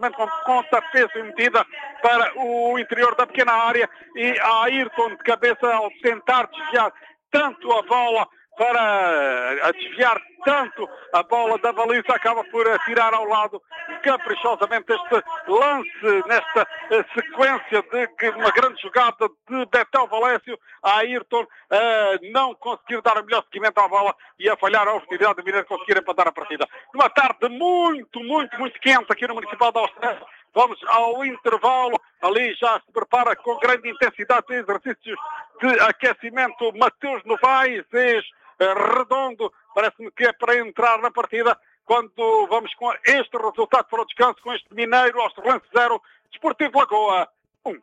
exatamente com pontapé sem medida para o interior da pequena área, e a Ayrton de cabeça ao tentar desviar tanto a bola para desviar tanto a bola da baliza, acaba por tirar ao lado caprichosamente este lance, nesta sequência de uma grande jogada de Betel Valécio. A Ayrton não conseguir dar o melhor seguimento à bola e a falhar a oportunidade de vir a conseguir empatar a partida. Numa tarde muito quente aqui no Municipal de Alstrela. Vamos ao intervalo, ali já se prepara com grande intensidade de exercícios de aquecimento Mateus Novaes, Redondo, parece-me que é para entrar na partida, quando vamos com este resultado para o descanso, com este Mineiro, Australense 0, Desportivo Lagoa 1.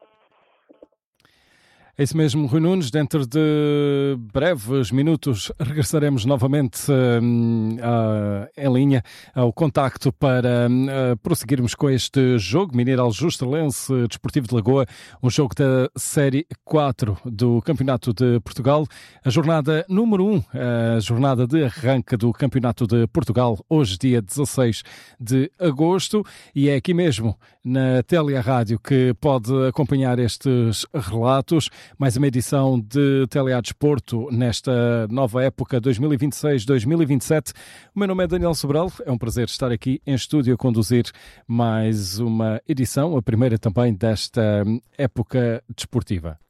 É isso mesmo, Rui Nunes. Dentro de breves minutos regressaremos novamente em linha ao contacto para prosseguirmos com este jogo. Mineiro Australense, Desportivo de Lagoa, um jogo da Série 4 do Campeonato de Portugal. A jornada número 1, a jornada de arranque do Campeonato de Portugal, hoje dia 16 de agosto. E é aqui mesmo, na Télia Rádio, que pode acompanhar estes relatos. Mais uma edição de Télia Desporto nesta nova época 2026-2027. O meu nome é Daniel Sobral, é um prazer estar aqui em estúdio a conduzir mais uma edição, a primeira também desta época desportiva.